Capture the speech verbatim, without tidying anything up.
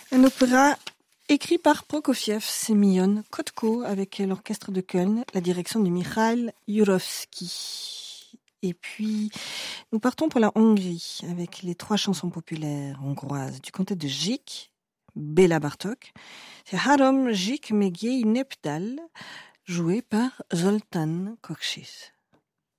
Un opéra écrit par Prokofiev, Sémillon Kotko, avec l'orchestre de Köln, la direction de Mikhail Jurovsky. Et puis, nous partons pour la Hongrie, avec les trois chansons populaires hongroises du comté de Zsík, Béla Bartók. C'est Három Zsík Megyei Népdal, joué par Zoltán Kocsis.